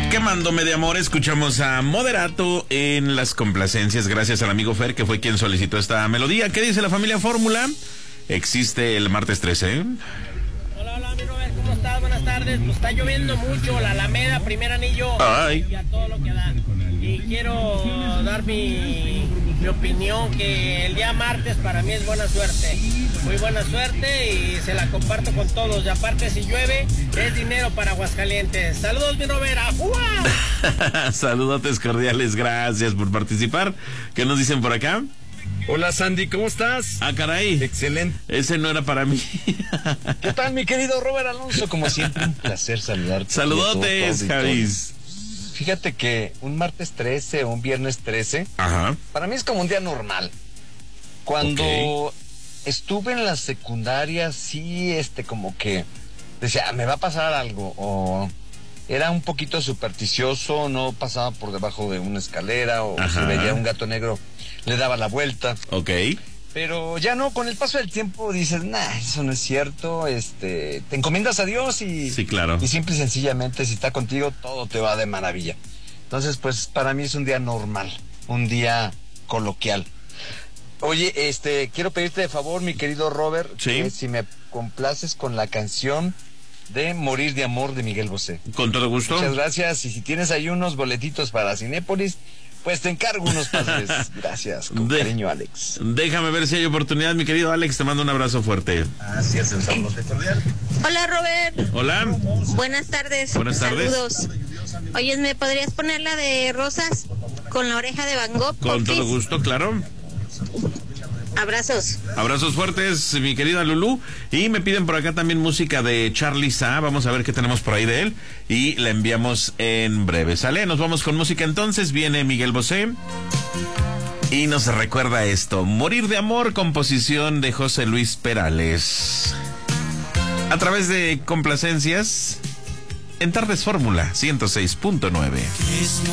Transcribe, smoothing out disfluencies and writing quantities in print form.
Quemándome de amor, escuchamos a Moderato en las complacencias, gracias al amigo Fer, que fue quien solicitó esta melodía. ¿Qué dice la familia Fórmula? Existe el martes 13. Hola, mi Robert, ¿cómo estás? Buenas tardes. Pues está lloviendo mucho, la Alameda, primer anillo, y a todo lo que da. Y quiero dar mi opinión, que el día martes para mí es buena suerte. Muy buena suerte y se la comparto con todos. Y aparte, si llueve, es dinero para Aguascalientes. Saludos, mi Robert. ¡Ajúa! Saludotes cordiales, gracias por participar. ¿Qué nos dicen por acá? Hola, Sandy, ¿cómo estás? Ah, caray. Excelente. Ese no era para mí. ¿Qué tal, mi querido Robert Alonso? Como siempre, un placer saludarte. Saludotes, Javis. Fíjate que un martes 13 o un viernes 13, Ajá. para mí es como un día normal. Cuando estuve en la secundaria, sí, como que decía, me va a pasar algo, o era un poquito supersticioso, no pasaba por debajo de una escalera, o si veía un gato negro, le daba la vuelta. Ok. Pero ya no, con el paso del tiempo dices, nah, eso no es cierto, te encomiendas a Dios y... Sí, claro. Y simple y sencillamente, si está contigo, todo te va de maravilla. Entonces, pues, para mí es un día normal, un día coloquial. Oye, quiero pedirte de favor, mi querido Robert, sí, si me complaces con la canción de Morir de Amor de Miguel Bosé. Con todo gusto. Muchas gracias, y si tienes ahí unos boletitos para Cinépolis, pues te encargo unos pases. Gracias, con cariño, Alex. Déjame ver si hay oportunidad, mi querido Alex, te mando un abrazo fuerte. Así es, el saludo cordial. Hola, Robert. Hola. Buenas tardes. Buenas tardes. Saludos. Oye, ¿me podrías poner la de Rosas con la oreja de Van Gogh? Con todo gusto, claro. Abrazos. Abrazos fuertes, mi querida Lulú. Y me piden por acá también música de Charly Sa. Vamos a ver qué tenemos por ahí de él. Y la enviamos en breve. ¿Sale? Nos vamos con música entonces. Viene Miguel Bosé. Y nos recuerda esto. Morir de amor, composición de José Luis Perales. A través de complacencias en Tardes Fórmula 106.9.